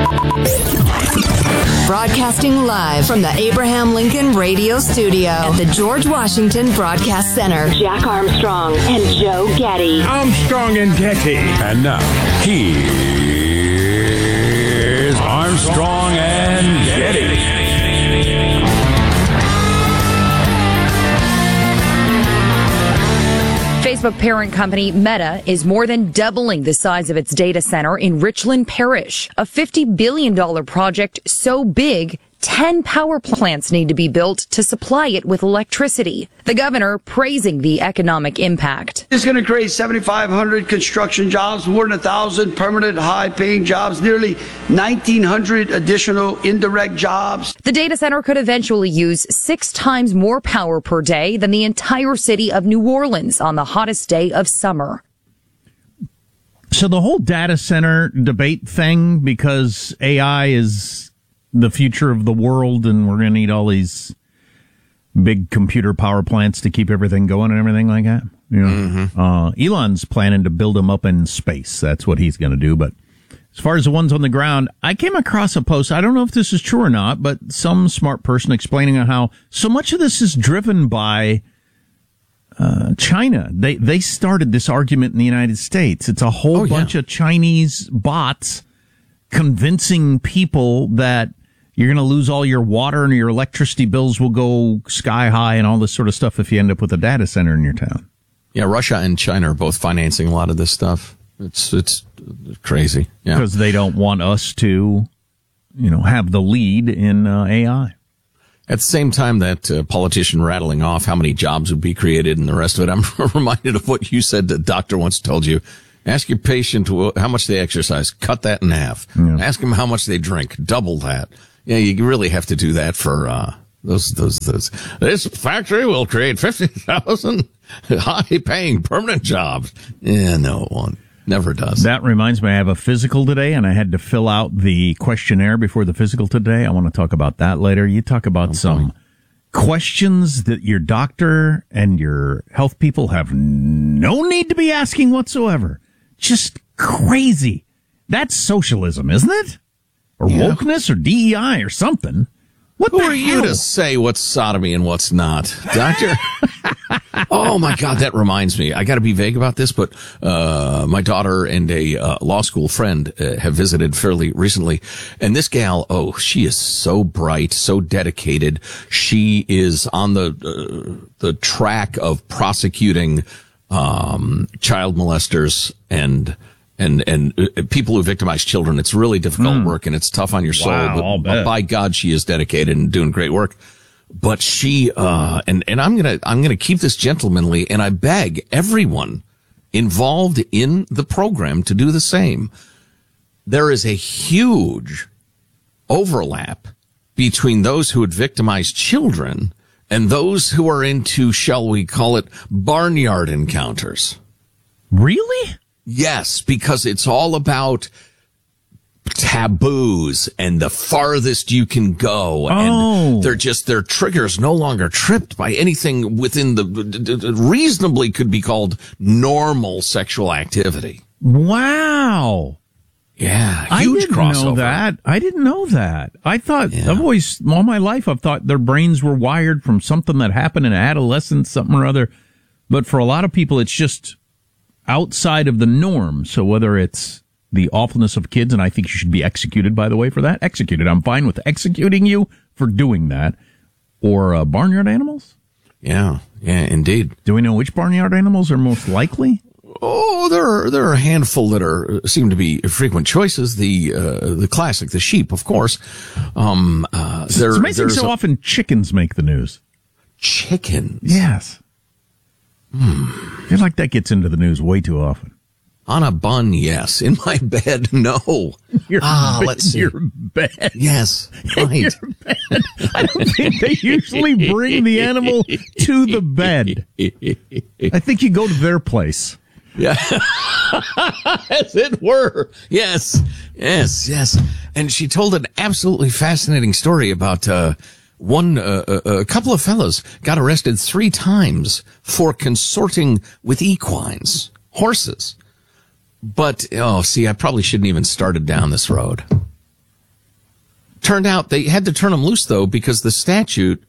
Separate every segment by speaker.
Speaker 1: Broadcasting live from the Abraham Lincoln Radio Studio at the George Washington Broadcast Center. Jack Armstrong and Joe Getty.
Speaker 2: Armstrong and Getty.
Speaker 3: And now, here's Armstrong and Getty.
Speaker 4: Facebook parent company Meta is more than doubling the size of its data center in Richland Parish, a $50 billion project so big 10 power plants need to be built to supply it with electricity. The governor praising the economic impact.
Speaker 5: It's going to create 7,500 construction jobs, more than 1,000 permanent high-paying jobs, nearly 1,900 additional indirect jobs.
Speaker 4: The data center could eventually use 6 times more power per day than the entire city of New Orleans on the hottest day of summer.
Speaker 6: So the whole data center debate thing, because AI is the future of the world and we're going to need all these big computer power plants to keep everything going and everything like that. You know, Elon's planning to build them up in space. That's what he's going to do. But as far as the ones on the ground, I came across a post. I don't know if this is true or not, but some smart person explaining how so much of this is driven by China. They started this argument in the United States. It's a whole bunch of Chinese bots convincing people that you're going to lose all your water and your electricity bills will go sky high and all this sort of stuff if you end up with a data center in your town.
Speaker 7: Yeah, Russia and China are both financing a lot of this stuff. It's crazy. Yeah,
Speaker 6: because they don't want us to, have the lead in AI.
Speaker 7: At the same time that politician rattling off how many jobs would be created and the rest of it, I'm reminded of what you said the doctor once told you. Ask your patient how much they exercise. Cut that in half. Yeah. Ask them how much they drink. Double that. Yeah, you really have to do that for those. This factory will create 50,000 high-paying permanent jobs. Yeah, no one never does.
Speaker 6: That reminds me, I have a physical today, and I had to fill out the questionnaire before the physical today. I want to talk about that later. You talk about some questions that your doctor and your health people have no need to be asking whatsoever. Just crazy. That's socialism, isn't it? Or wokeness or DEI or something.
Speaker 7: Who are you to say what's sodomy and what's not, doctor? Oh, my God, that reminds me. I got to be vague about this, but my daughter and a law school friend have visited fairly recently. And this gal, she is so bright, so dedicated. She is on the track of prosecuting child molesters and people who victimize children. It's really difficult work and it's tough on your soul. But by God, she is dedicated and doing great work. But she, and I'm gonna keep this gentlemanly, and I beg everyone involved in the program to do the same. There is a huge overlap between those who would victimize children and those who are into, shall we call it, barnyard encounters.
Speaker 6: Really?
Speaker 7: Yes, because it's all about taboos and the farthest you can go. And their triggers no longer tripped by anything within the reasonably could be called normal sexual activity.
Speaker 6: Wow.
Speaker 7: Yeah, huge crossover.
Speaker 6: I didn't know that. I thought, I've always, all my life, I've thought their brains were wired from something that happened in adolescence, something or other. But for a lot of people, it's just outside of the norm. So whether it's the awfulness of kids, and I think you should be executed, by the way, for that. Executed. I'm fine with executing you for doing that. Or barnyard animals?
Speaker 7: Yeah, indeed.
Speaker 6: Do we know which barnyard animals are most likely?
Speaker 7: Oh, there are a handful that seem to be frequent choices. The classic, the sheep, of course.
Speaker 6: It's amazing so often chickens make the news.
Speaker 7: Chickens?
Speaker 6: Yes. I feel like that gets into the news way too often.
Speaker 7: On a bun, yes. In my bed, no.
Speaker 6: Let's see. Your bed.
Speaker 7: Yes, right.
Speaker 6: Your bed. I don't think they usually bring the animal to the bed. I think you go to their place.
Speaker 7: Yeah. As it were. Yes. And she told an absolutely fascinating story about a couple of fellas got arrested 3 times for consorting with equines, horses. But, I probably shouldn't even started down this road. Turned out they had to turn them loose, though, because the statute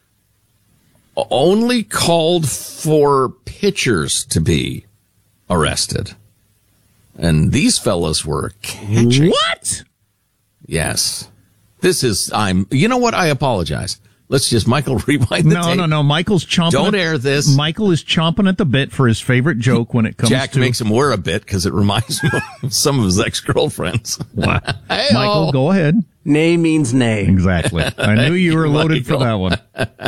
Speaker 7: only called for pitchers to be arrested. And these fellas were catching.
Speaker 6: What?
Speaker 7: Yes. You know what? I apologize. Let's just, Michael, rewind the tape.
Speaker 6: No. Michael's chomping.
Speaker 7: Don't air this.
Speaker 6: Michael is chomping at the bit for his favorite joke when it comes
Speaker 7: Jack makes him wear a bit because it reminds him of some of his ex-girlfriends.
Speaker 6: Hey-o. Michael, go ahead.
Speaker 2: Nay means nay.
Speaker 6: Exactly. I knew you were loaded for that one.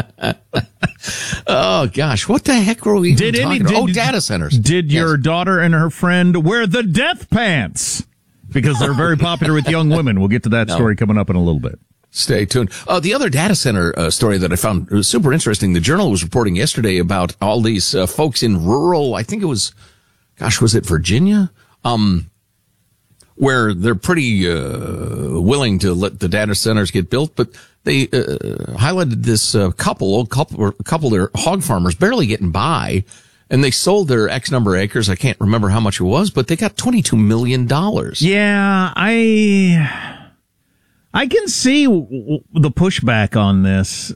Speaker 7: Oh, gosh. What the heck were we talking about? Data centers.
Speaker 6: Did your daughter and her friend wear the death pants? Because they're very popular with young women. We'll get to that story coming up in a little bit.
Speaker 7: Stay tuned. The other data center story that I found super interesting, the Journal was reporting yesterday about all these folks in rural, I think it was it Virginia? Where they're pretty willing to let the data centers get built, but they highlighted this couple, they're hog farmers barely getting by, and they sold their X number of acres. I can't remember how much it was, but they got $22 million.
Speaker 6: Yeah, I can see the pushback on this.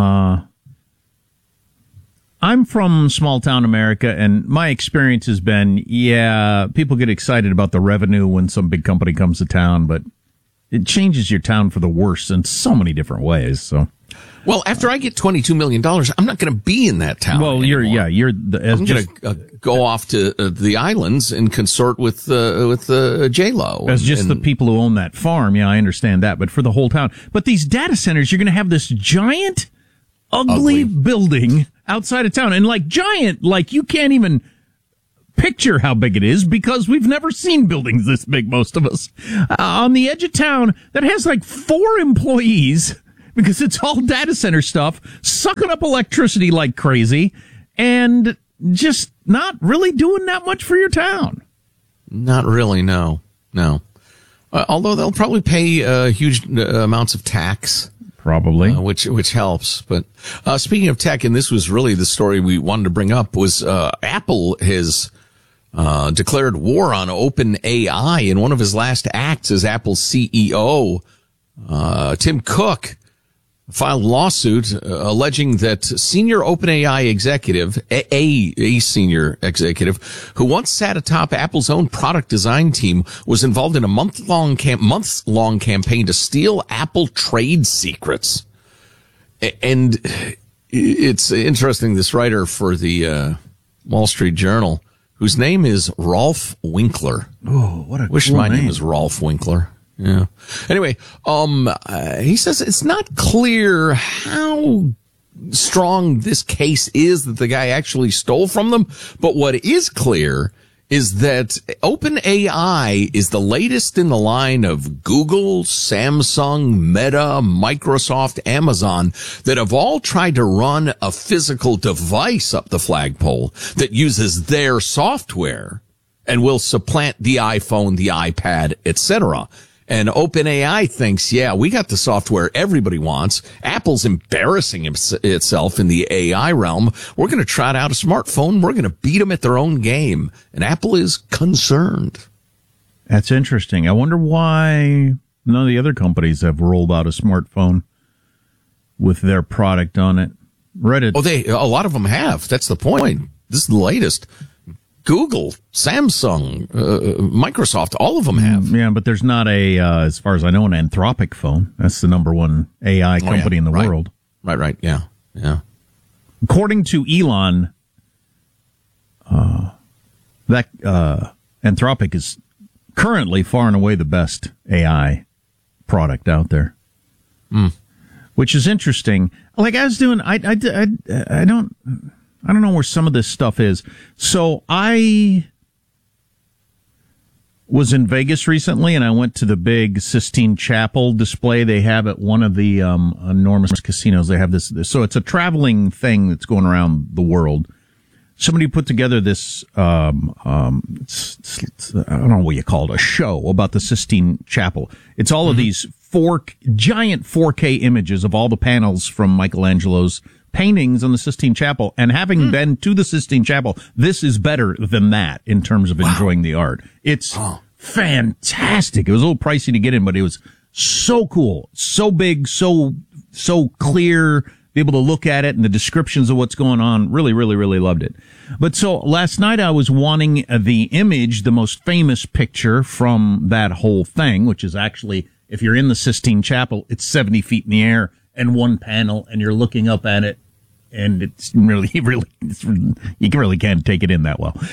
Speaker 6: I'm from small town America, and my experience has been, people get excited about the revenue when some big company comes to town, but it changes your town for the worse in so many different ways. So,
Speaker 7: well, after I get $22 million, I'm not going to be in that town.
Speaker 6: Well,
Speaker 7: anymore.
Speaker 6: I'm
Speaker 7: going to go off to the islands and consort with J-Lo.
Speaker 6: As just the people who own that farm. Yeah, I understand that. But for the whole town. But these data centers, you're going to have this giant, ugly building outside of town. And giant, you can't even picture how big it is because we've never seen buildings this big, most of us. On the edge of town that has 4 employees because it's all data center stuff, sucking up electricity like crazy, and just not really doing that much for your town.
Speaker 7: Not really, no. Although they'll probably pay huge amounts of tax.
Speaker 6: Probably.
Speaker 7: Which helps. But speaking of tech, and this was really the story we wanted to bring up, was Apple has declared war on OpenAI. In one of his last acts as Apple's CEO, Tim Cook filed a lawsuit alleging that senior OpenAI executive, a senior executive, who once sat atop Apple's own product design team, was involved in a months-long campaign to steal Apple trade secrets. And it's interesting, this writer for the Wall Street Journal, whose name is Rolf Winkler.
Speaker 6: Oh, what a
Speaker 7: Wish
Speaker 6: cool
Speaker 7: my
Speaker 6: name
Speaker 7: name was Rolf Winkler. Yeah. Anyway, he says it's not clear how strong this case is that the guy actually stole from them. But what is clear is that OpenAI is the latest in the line of Google, Samsung, Meta, Microsoft, Amazon that have all tried to run a physical device up the flagpole that uses their software and will supplant the iPhone, the iPad, etc. And OpenAI thinks, we got the software everybody wants. Apple's embarrassing itself in the AI realm. We're going to trot out a smartphone. We're going to beat them at their own game. And Apple is concerned.
Speaker 6: That's interesting. I wonder why none of the other companies have rolled out a smartphone with their product on it. Reddit.
Speaker 7: Oh, a lot of them have. That's the point. This is the latest. Google, Samsung, Microsoft, all of them have.
Speaker 6: Yeah, but there's not as far as I know, an Anthropic phone. That's the number one AI company in the world.
Speaker 7: Right. Yeah.
Speaker 6: According to Elon, that Anthropic is currently far and away the best AI product out there. Which is interesting. I was doing, I don't know where some of this stuff is. So I was in Vegas recently, and I went to the big Sistine Chapel display they have at one of the enormous casinos. They have this. So it's a traveling thing that's going around the world. Somebody put together this, I don't know what you call it, a show about the Sistine Chapel. It's all of these giant 4K images of all the panels from Michelangelo's paintings on the Sistine Chapel, and having been to the Sistine Chapel, this is better than that in terms of enjoying the art. It's fantastic. It was a little pricey to get in, but it was So cool, so big, so clear, be able to look at it and the descriptions of what's going on. Really, really, really loved it. But so last night I was wanting the image, the most famous picture from that whole thing, which is actually, if you're in the Sistine Chapel, it's 70 feet in the air and one panel and you're looking up at it. And it's really, you really can't take it in that well.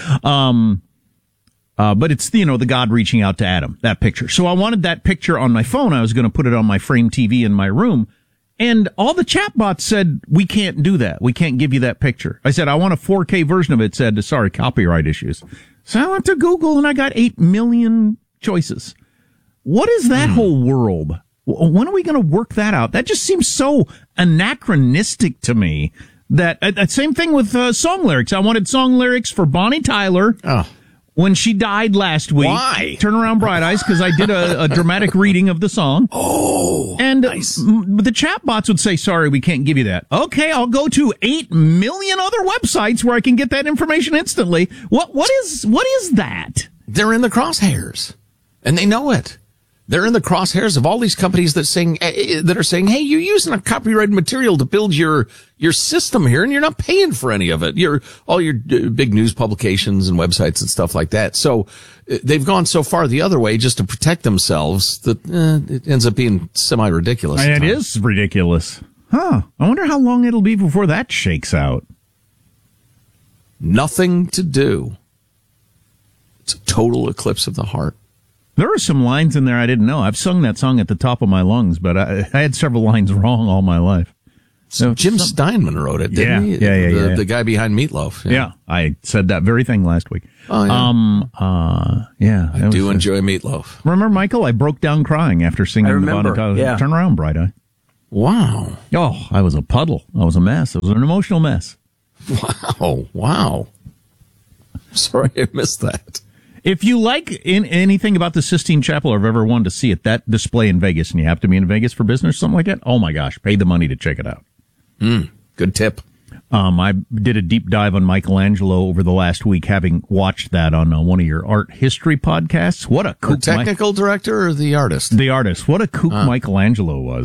Speaker 6: But it's, the God reaching out to Adam, that picture. So I wanted that picture on my phone. I was going to put it on my frame TV in my room. And all the chatbots said, we can't do that. We can't give you that picture. I said, I want a 4K version of it. It said, sorry, copyright issues. So I went to Google and I got 8 million choices. What is that whole world? When are we going to work that out? That just seems so anachronistic to me. That same thing with song lyrics. I wanted song lyrics for Bonnie Tyler when she died last week.
Speaker 7: Why?
Speaker 6: Turn Around Bright Eyes, because I did a dramatic reading of the song.
Speaker 7: Oh,
Speaker 6: and
Speaker 7: nice.
Speaker 6: The chatbots would say, sorry, we can't give you that. Okay, I'll go to 8 million other websites where I can get that information instantly. What is that?
Speaker 7: They're in the crosshairs, and they know it. They're in the crosshairs of all these companies that are saying, hey, you're using a copyrighted material to build your system here, and you're not paying for any of it. All your big news publications and websites and stuff like that. So they've gone so far the other way just to protect themselves that it ends up being semi-ridiculous.
Speaker 6: It is ridiculous. I wonder how long it'll be before that shakes out.
Speaker 7: Nothing to do. It's a total eclipse of the heart.
Speaker 6: There are some lines in there I didn't know. I've sung that song at the top of my lungs, but I had several lines wrong all my life.
Speaker 7: So Jim Steinman wrote it, didn't he?
Speaker 6: Yeah.
Speaker 7: The guy behind Meatloaf.
Speaker 6: Yeah, I said that very thing last week.
Speaker 7: Oh, yeah.
Speaker 6: I
Speaker 7: do enjoy Meatloaf.
Speaker 6: Remember, Michael? I broke down crying after singing the Bonnie Tyler.
Speaker 2: Yeah.
Speaker 6: Turn Around, Bright Eye.
Speaker 7: Wow.
Speaker 6: Oh, I was a puddle. I was a mess. It was an emotional mess.
Speaker 7: Wow. Sorry I missed that.
Speaker 6: If you like anything about the Sistine Chapel or have ever wanted to see it, that display in Vegas, and you have to be in Vegas for business, something like that, oh my gosh, pay the money to check it out.
Speaker 7: Good tip.
Speaker 6: I did a deep dive on Michelangelo over the last week, having watched that on one of your art history podcasts. What a kook.
Speaker 7: The technical director or the artist?
Speaker 6: The artist. What a kook Michelangelo was.